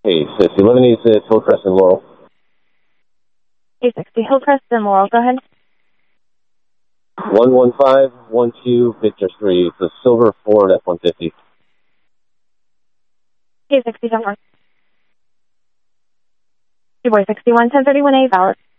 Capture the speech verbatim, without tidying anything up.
Hey, six eleven eighty-six, Hillcrest and Laurel. eight sixty Hillcrest and Laurel, go ahead. one one five one two Victor Street. It's a silver Ford F one fifty. eight sixty, don't worry. Two boy sixty-one, ten thirty-one A, valid.